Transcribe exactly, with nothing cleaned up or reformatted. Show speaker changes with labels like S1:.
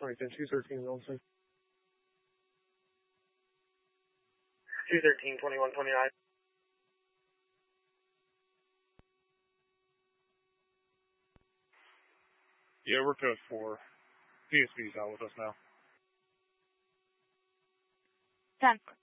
S1: Alright, then two thirteen Wilson.
S2: two thirteen, twenty-one twenty-nine.
S3: Yeah, we're code four. P S B's out with us now.
S4: ten.